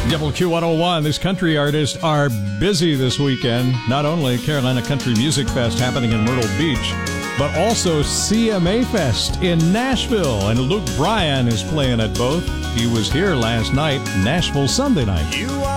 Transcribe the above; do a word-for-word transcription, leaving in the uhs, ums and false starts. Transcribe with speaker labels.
Speaker 1: W Q one oh one, these country artists are busy this weekend. Not only Carolina Country Music Fest happening in Myrtle Beach, but also C M A Fest in Nashville. And Luke Bryan is playing at both. He was here last night, Nashville Sunday night.
Speaker 2: You are